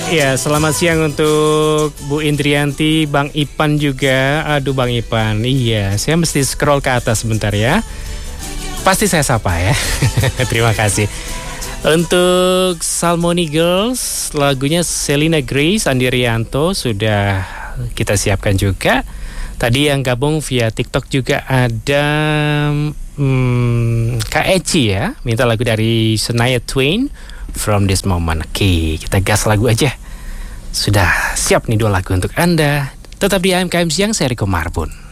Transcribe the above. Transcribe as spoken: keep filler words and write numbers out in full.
Ya, selamat siang untuk Bu Indrianti, Bang Ipan juga. Aduh Bang Ipan, iya, saya mesti scroll ke atas sebentar ya. Pasti saya sapa ya. Terima kasih. Untuk Salmoni Girls, lagunya Selena Grace, Andi Rianto sudah kita siapkan juga. Tadi yang gabung via TikTok juga ada hmm, Kak Eci ya, minta lagu dari Shania Twain, From This Moment. Oke, kita gas lagu aja. Sudah siap nih dua lagu untuk Anda. Tetap di A M K M Siang, saya Riko Marbun.